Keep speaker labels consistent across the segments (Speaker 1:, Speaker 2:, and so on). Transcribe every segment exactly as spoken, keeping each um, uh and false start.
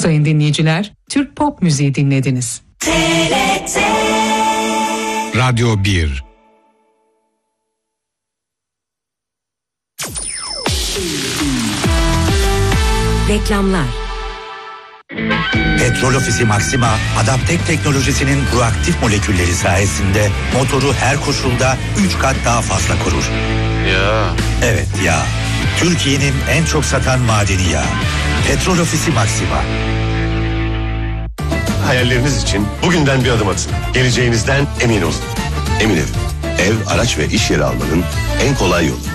Speaker 1: Sayın dinleyiciler, Türk pop müziği dinlediniz. T R T
Speaker 2: Radyo bir.
Speaker 3: Reklamlar.
Speaker 4: Petrol Ofisi Maxima, Adaptek teknolojisinin proaktif molekülleri sayesinde motoru her koşulda üç kat daha fazla korur.
Speaker 5: Ya.
Speaker 4: Evet ya. Türkiye'nin en çok satan madeni yağı. Petrol Ofisi Maxima.
Speaker 5: Hayalleriniz için bugünden bir adım atın. Geleceğinizden emin olun. Emin Ev. Ev, araç ve iş yeri almanın en kolay yolu.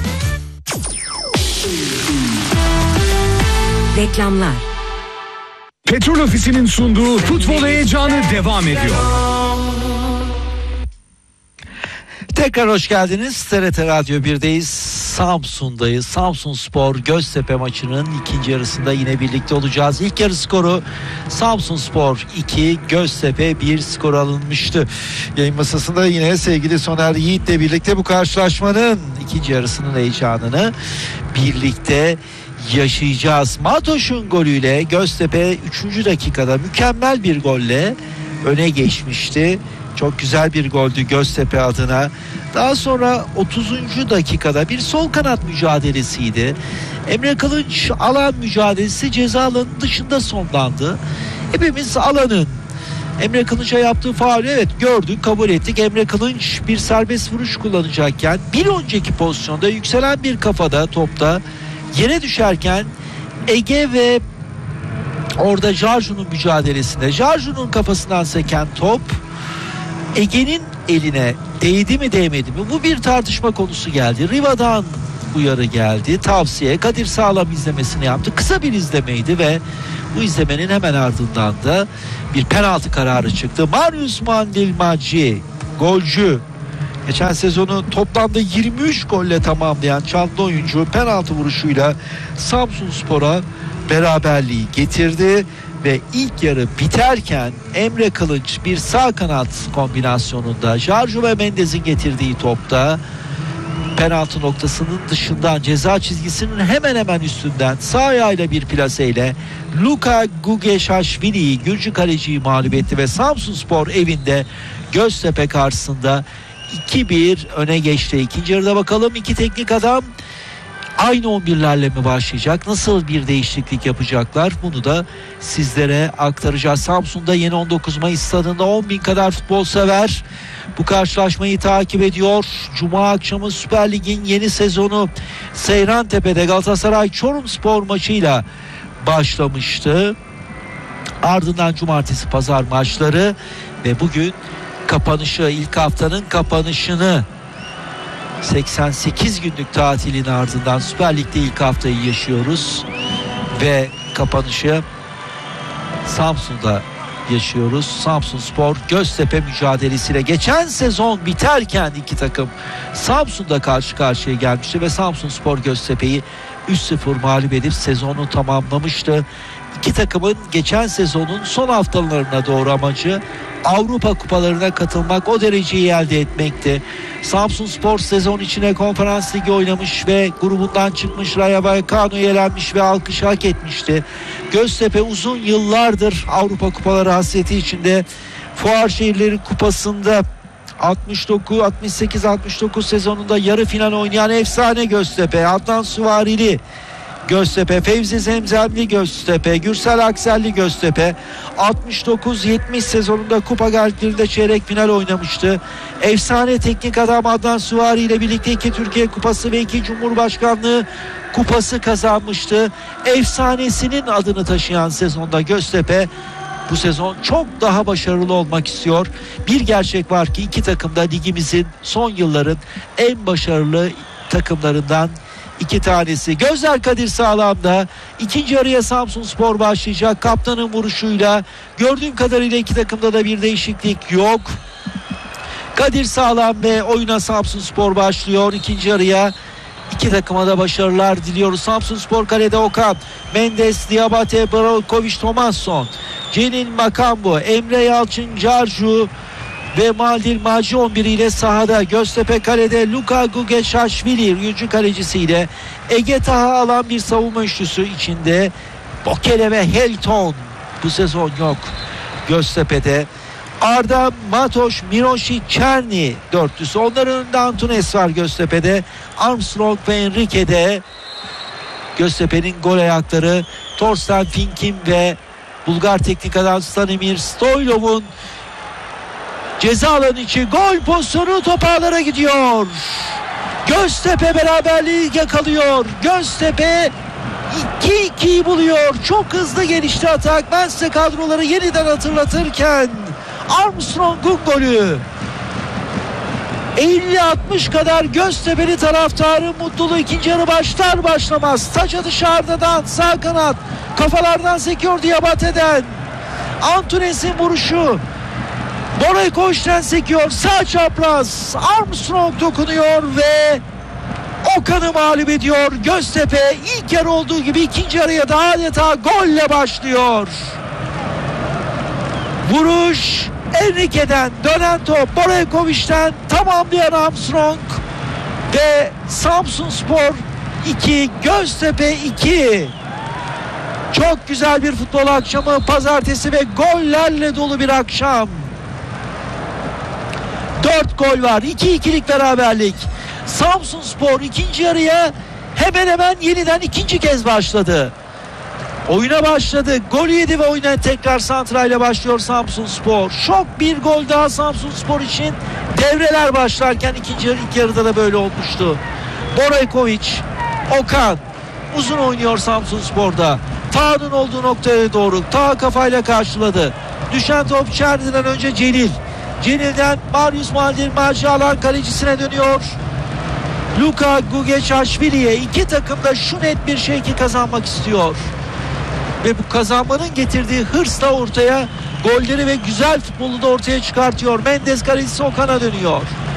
Speaker 3: Reklamlar.
Speaker 2: Petrol Ofisi'nin sunduğu futbol heyecanı devam ediyor.
Speaker 6: Tekrar hoş geldiniz. T R T Radyo bir'deyiz. Samsun'dayız. Samsunspor Göztepe maçının ikinci yarısında yine birlikte olacağız. İlk yarı skoru Samsunspor iki, Göztepe bir skor alınmıştı. Yayın masasında yine sevgili Soner Yiğit'le birlikte bu karşılaşmanın ikinci yarısının heyecanını birlikte yaşayacağız. Matoş'un golüyle Göztepe üçüncü dakikada mükemmel bir golle öne geçmişti. Çok güzel bir goldü Göztepe adına. Daha sonra otuzuncu dakikada bir sol kanat mücadelesiydi. Emre Kılınç alan mücadelesi ceza alanının dışında sonlandı. Hepimiz alanın Emre Kılınç'a yaptığı faulü evet gördük, kabul ettik. Emre Kılınç bir serbest vuruş kullanacakken bir önceki pozisyonda yükselen bir kafada topta yere düşerken Ege ve orada Jarju'nun mücadelesinde Jarju'nun kafasından seken top Ege'nin eline değdi mi değmedi mi? Bu bir tartışma konusu geldi. Riva'dan uyarı geldi. Tavsiye. Kadir Sağlam izlemesini yaptı. Kısa bir izlemeydi ve bu izlemenin hemen ardından da bir penaltı kararı çıktı. Marius Mandilmacci, golcü. Geçen sezonu toplamda yirmi üç golle tamamlayan çanlı oyuncu penaltı vuruşuyla Samsunspor'a beraberliği getirdi. Ve ilk yarı biterken Emre Kılınç bir sağ kanat kombinasyonunda Jarju ve Mendez'in getirdiği topta penaltı noktasının dışından ceza çizgisinin hemen hemen üstünden sağ ayağıyla bir plaseyle Luka Gugeşaşvili'yi, Gürcü kaleciyi mağlup etti ve Samsunspor evinde Göztepe karşısında iki bir öne geçti. İkinci yarıda bakalım iki teknik adam aynı on birlerle mi başlayacak? Nasıl bir değişiklik yapacaklar? Bunu da sizlere aktaracağız. Samsun'da yeni on dokuz Mayıs stadında on bin kadar futbol sever bu karşılaşmayı takip ediyor. Cuma akşamı Süper Lig'in yeni sezonu Seyrantepe'de Galatasaray Çorumspor maçıyla başlamıştı. Ardından cumartesi pazar maçları ve bugün kapanışı, ilk haftanın kapanışını seksen sekiz günlük tatilin ardından Süper Lig'de ilk haftayı yaşıyoruz ve kapanışı Samsun'da yaşıyoruz. Samsunspor Göztepe mücadelesiyle geçen sezon biterken iki takım Samsun'da karşı karşıya gelmişti ve Samsunspor Göztepe'yi üç sıfır mağlup edip sezonu tamamlamıştı. İki takımın geçen sezonun son haftalarına doğru amacı Avrupa kupalarına katılmak, o dereceyi elde etmekti. Samsunspor sezon içine Konferans Ligi oynamış ve grubundan çıkmış, Rayo Vallecano'ya elenmiş ve alkışı hak etmişti. Göztepe uzun yıllardır Avrupa kupaları hasreti içinde. Fuar Şehirleri Kupası'nda altmış dokuz altmış sekiz altmış dokuz sezonunda yarı final oynayan efsane Göztepe, Adnan Süvarili Göztepe, Fevzi Zemzemli Göztepe, Gürsel Akselli Göztepe altmış dokuz yetmiş sezonunda kupa galiplerinde çeyrek final oynamıştı. Efsane teknik adam Adnan Süvari ile birlikte iki Türkiye Kupası ve iki Cumhurbaşkanlığı Kupası kazanmıştı. Efsanesinin adını taşıyan sezonda Göztepe bu sezon çok daha başarılı olmak istiyor. Bir gerçek var ki iki takım da ligimizin son yılların en başarılı takımlarından İki tanesi. Gözler Kadir Sağlam'da. İkinci yarıya Samsunspor başlayacak. Kaptanın vuruşuyla. Gördüğüm kadarıyla iki takımda da bir değişiklik yok. Kadir Sağlam ve oyuna Samsunspor başlıyor. İkinci yarıya iki takıma da başarılar diliyoruz. Samsunspor kalede Okan, Mendes, Diabate, Braukovic, Tomasson, Celil Makambu, Emre Yalçın, Jarju ve Mandilmacci on bir ile sahada. Göztepe kalede Luka Gugeşaşvili Gürcü kalecisiyle, Ege Taha alan bir savunma üçlüsü içinde Bokele ve Helton bu sezon yok Göztepe'de. Arda, Matoş, Miroşi, Çerni dörtlüsü. Onların önünde Antunes var Göztepe'de. Armstrong ve Enrique'de. Göztepe'nin gol ayakları Torsten Fink'in ve Bulgar teknik adam Stanimir Stoylov'un ceza alanı içi gol pozisyonu, top ağlara gidiyor. Göztepe beraberliği yakalıyor. Göztepe iki ikiyi buluyor. Çok hızlı gelişti atak. Ben size kadroları yeniden hatırlatırken Armstrong'un golü. elli altmış kadar Göztepe'li taraftarın mutluluğu ikinci yarı başlar başlamaz. Taça dışarıdan sağ kanat kafalardan sekiyor Diabate'den. Antunes'in vuruşu. Boraj Koç'tan sekiyor sağ çapraz. Armstrong dokunuyor ve Okan'ı mağlup ediyor. Göztepe ilk yarı olduğu gibi ikinci yarıya da adeta golle başlıyor. Vuruş Enrique'den, dönen top Borajkovic'ten, tamamlayan Armstrong ve Samsunspor iki, Göztepe iki. Çok güzel bir futbol akşamı, pazartesi ve gollerle dolu bir akşam. Dört gol var, iki ikilik beraberlik. Samsunspor ikinci yarıya hemen hemen yeniden ikinci kez başladı. Oyuna başladı. Golü yedi ve oyuna tekrar santrayla başlıyor Samsunspor. Şok bir gol daha Samsunspor için. Devreler başlarken ikinci yarı, ilk yarıda da böyle olmuştu. Borajkovic, Okan uzun oynuyor Samsunspor'da. Taha'nın olduğu noktaya doğru. Taha kafayla karşıladı. Düşen top Çerni'den önce Celil. Celil'den Marius Maldirmaci alan kalecisine dönüyor. Luka Gugeçaşvili'ye. İki takım da şu net bir şey ki kazanmak istiyor. Ve bu kazanmanın getirdiği hırsla ortaya golleri ve güzel futbolu da ortaya çıkartıyor. Mendes kalecisi Okan'a dönüyor.